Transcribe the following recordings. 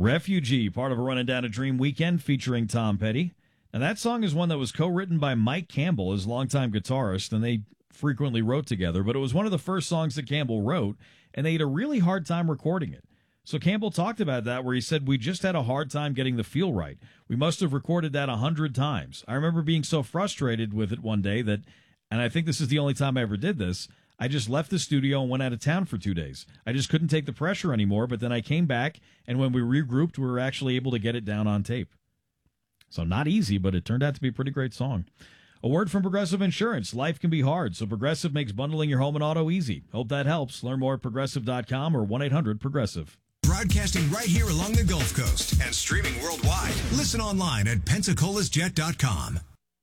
Refugee, part of a Running Down a Dream weekend featuring Tom Petty. Now, that song is one that was co-written by Mike Campbell, his longtime guitarist, and they frequently wrote together, but it was one of the first songs that Campbell wrote, and they had a really hard time recording it. So Campbell talked about that, where he said, we just had a hard time getting the feel right. We must have recorded that 100 times. I remember being so frustrated with it one day that, and I think this is the only time I ever did this, I just left the studio and went out of town for 2 days. I just couldn't take the pressure anymore, but then I came back, and when we regrouped, we were actually able to get it down on tape. So not easy, but it turned out to be a pretty great song. A word from Progressive Insurance. Life can be hard, so Progressive makes bundling your home and auto easy. Hope that helps. Learn more at Progressive.com or 1-800-PROGRESSIVE. Broadcasting right here along the Gulf Coast and streaming worldwide. Listen online at PensacolaSjet.com.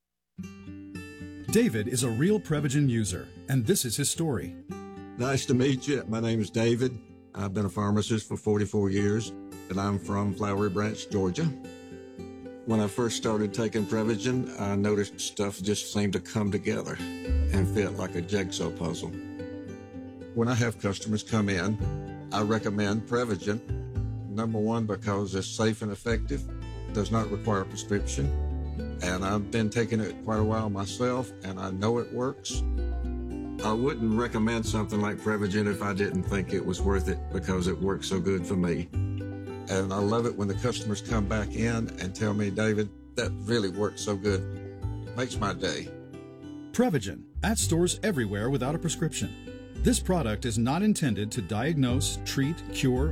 David is a real Prevagen user, and this is his story. Nice to meet you. My name is David. I've been a pharmacist for 44 years, and I'm from Flowery Branch, Georgia. When I first started taking Prevagen, I noticed stuff just seemed to come together and fit like a jigsaw puzzle. When I have customers come in, I recommend Prevagen. Number one, because it's safe and effective, does not require a prescription, and I've been taking it quite a while myself, and I know it works. I wouldn't recommend something like Prevagen if I didn't think it was worth it, because it works so good for me. And I love it when the customers come back in and tell me, David, that really works so good. Makes my day. Prevagen, at stores everywhere without a prescription. This product is not intended to diagnose, treat, cure,